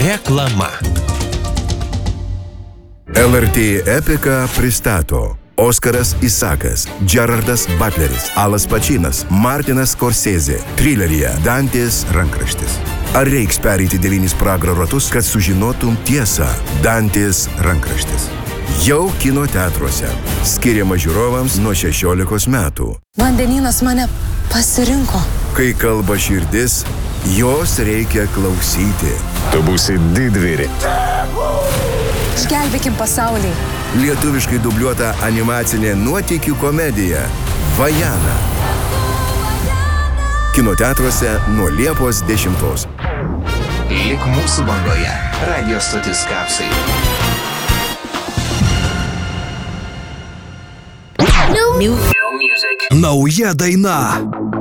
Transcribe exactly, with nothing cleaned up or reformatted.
Reklama. L R T Epika pristato Oskaras Isakas, Gerardas Butleris, Alas Pačinas, Martinas Scorsese, trileryje Dantės rankraštis. Ar reiks pereiti devynis pragaro ratus, kad sužinotum tiesą? Dantės rankraštis. Jau kino teatruose. Skiriama žiūrovams nuo šešiolikos metų. Vandenynas mane pasirinko. Kai kalba širdis, jos reikia klausyti. Tu būsi didvyri. Išgelbėkim pasaulį. Lietuviškai dubliuota animacinė nuotykių komedija Vajana. Kino teatruose nuo Liepos dešimtos. Lik mūsų bangoje. Radio stotis Kapsai. New music. Nauja daina.